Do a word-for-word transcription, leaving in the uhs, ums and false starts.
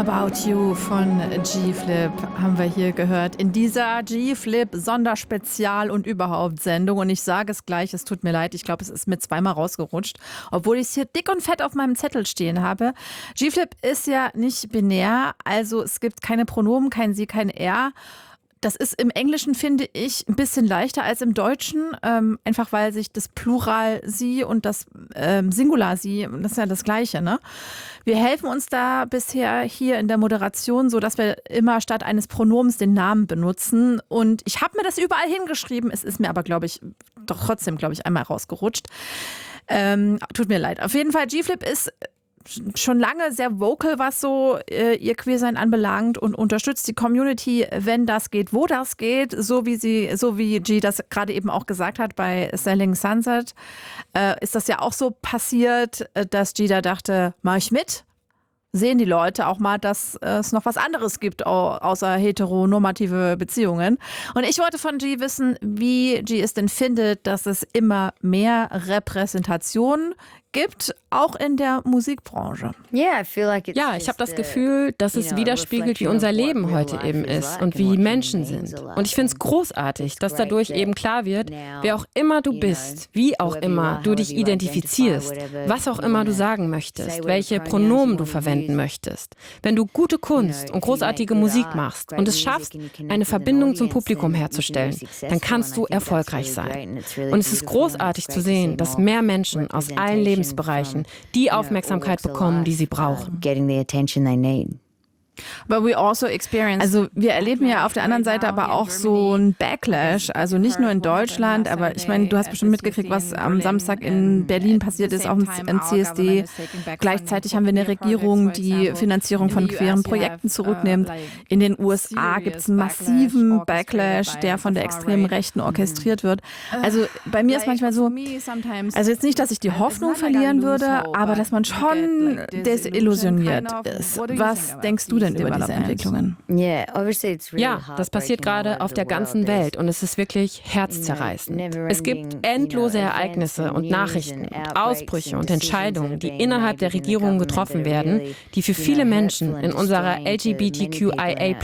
About You von G-Flip haben wir hier gehört in dieser G-Flip-Sonderspezial- und überhaupt Sendung. Und ich sage es gleich, es tut mir leid, ich glaube, es ist mir zweimal rausgerutscht, obwohl ich es hier dick und fett auf meinem Zettel stehen habe. G-Flip ist ja nicht binär, also es gibt keine Pronomen, kein Sie, kein Er. Das ist im Englischen, finde ich, ein bisschen leichter als im Deutschen, ähm, einfach weil sich das Plural Sie und das ähm, Singular Sie, das ist ja das Gleiche, ne? Wir helfen uns da bisher hier in der Moderation so, dass wir immer statt eines Pronoms den Namen benutzen. Und ich habe mir das überall hingeschrieben, es ist mir aber, glaube ich, doch trotzdem, glaube ich, einmal rausgerutscht. Ähm, tut mir leid. Auf jeden Fall, G-Flip ist schon lange sehr vocal, was so äh, ihr Queersein anbelangt und unterstützt die Community, wenn das geht, wo das geht, so wie sie, so wie G das gerade eben auch gesagt hat bei Selling Sunset, äh, ist das ja auch so passiert, dass G da dachte, mach ich mit? Sehen die Leute auch mal, dass es noch was anderes gibt, außer heteronormative Beziehungen. Und ich wollte von G wissen, wie G es denn findet, dass es immer mehr Repräsentation gibt, auch in der Musikbranche. Ja, ich habe das Gefühl, dass es widerspiegelt, wie unser Leben heute eben ist und wie Menschen sind. Und ich finde es großartig, dass dadurch eben klar wird, wer auch immer du bist, wie auch immer du dich identifizierst, was auch immer du sagen möchtest, welche Pronomen du verwenden möchtest. Wenn du gute Kunst und großartige Musik machst und es schaffst, eine Verbindung zum Publikum herzustellen, dann kannst du erfolgreich sein. Und es ist großartig zu sehen, dass mehr Menschen aus allen Lebensbereichen die Aufmerksamkeit bekommen, die sie brauchen. Also wir erleben ja auf der anderen Seite aber auch so einen Backlash, also nicht nur in Deutschland, aber ich meine, du hast bestimmt mitgekriegt, was am Samstag in Berlin passiert ist, auch im C S D. Gleichzeitig haben wir eine Regierung, die Finanzierung von queeren Projekten zurücknimmt. In den U S A gibt es einen massiven Backlash, der von der extremen Rechten orchestriert wird. Also bei mir ist manchmal so, also jetzt nicht, dass ich die Hoffnung verlieren würde, aber dass man schon desillusioniert ist. Was denkst du denn über diese Entwicklungen? Ja, das passiert gerade auf der ganzen Welt und es ist wirklich herzzerreißend. Es gibt endlose Ereignisse und Nachrichten und Ausbrüche und Entscheidungen, die innerhalb der Regierung getroffen werden, die für viele Menschen in unserer L G B T Q I A